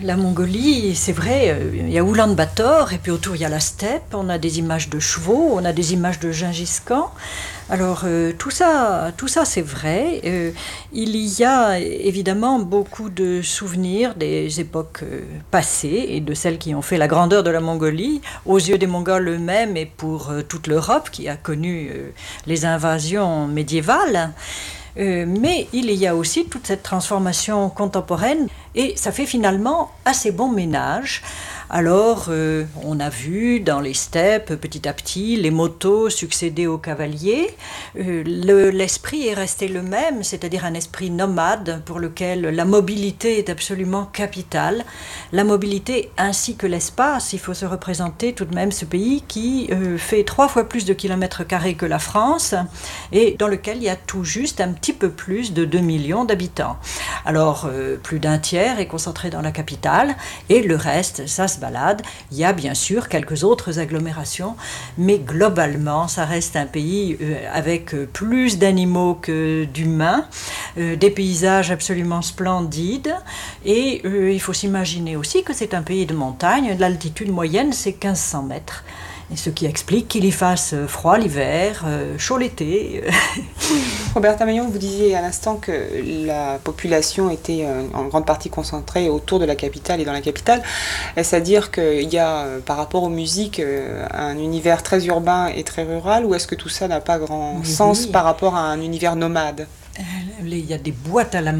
La Mongolie, c'est vrai, il y a Oulan-Bator et puis autour il y a la steppe, on a des images de chevaux, on a des images de Gingis-Khan. Alors tout ça c'est vrai. Il y a évidemment beaucoup de souvenirs des époques passées et de celles qui ont fait la grandeur de la Mongolie aux yeux des Mongols eux-mêmes et pour toute l'Europe qui a connu les invasions médiévales. Mais il y a aussi toute cette transformation contemporaine et ça fait finalement assez bon ménage. Alors, on a vu dans les steppes, petit à petit, les motos succéder aux cavaliers. L'esprit est resté le même, c'est-à-dire un esprit nomade pour lequel la mobilité est absolument capitale. La mobilité ainsi que l'espace, il faut se représenter tout de même ce pays qui fait 3 fois plus de kilomètres carrés que la France et dans lequel il y a tout juste un petit peu plus de 2 millions d'habitants. Alors, plus d'un tiers est concentré dans la capitale et le reste, ça se balade. Il y a bien sûr quelques autres agglomérations, mais globalement, ça reste un pays avec plus d'animaux que d'humains, des paysages absolument splendides, et il faut s'imaginer aussi que c'est un pays de montagne. L'altitude moyenne, c'est 1500 mètres. Et ce qui explique qu'il y fasse froid l'hiver, chaud l'été. Roberta Maillon, vous disiez à l'instant que la population était en grande partie concentrée autour de la capitale et dans la capitale. Est-ce à dire qu'il y a, par rapport aux musiques, un univers très urbain et très rural, ou est-ce que tout ça n'a pas grand sens par rapport à un univers nomade ? Il y a des boîtes à la